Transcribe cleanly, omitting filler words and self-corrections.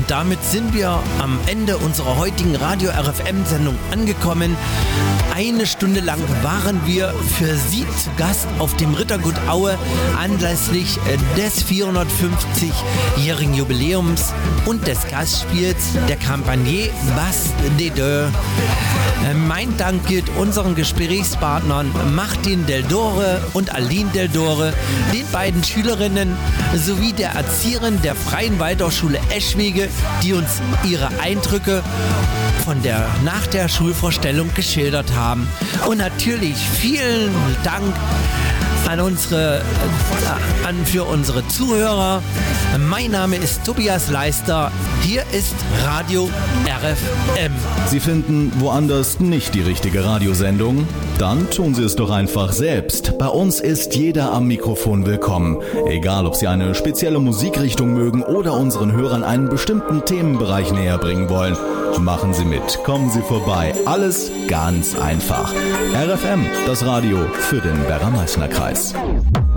und damit sind wir am Ende unserer heutigen Radio RFM-Sendung angekommen. Eine Stunde lang waren wir für Sie zu Gast auf dem Rittergut Aue anlässlich des 450-jährigen Jubiläums und des Gastspiels der Campagne Bas des Deux. Mein Dank gilt unseren Gesprächspartnern Martin Del Dore und Aline Del Dore, den beiden Schülerinnen sowie der Erzieherin der Freien Waldorfschule Eschwege, die uns ihre Eindrücke nach der Schulvorstellung geschildert haben. Und natürlich vielen Dank für unsere Zuhörer. Mein Name ist Tobias Leister. Hier ist Radio RFM. Sie finden woanders nicht die richtige Radiosendung? Dann tun Sie es doch einfach selbst. Bei uns ist jeder am Mikrofon willkommen. Egal, ob Sie eine spezielle Musikrichtung mögen oder unseren Hörern einen bestimmten Themenbereich näher bringen wollen. Machen Sie mit, kommen Sie vorbei. Alles ganz einfach. RFM, das Radio für den Werra-Meißner-Kreis.